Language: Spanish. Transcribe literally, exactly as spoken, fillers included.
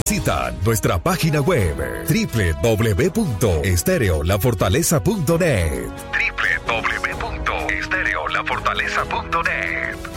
Visita nuestra página web doble u doble u doble u punto estéreo la fortaleza punto net. doble u doble u doble u punto estéreo la fortaleza punto net.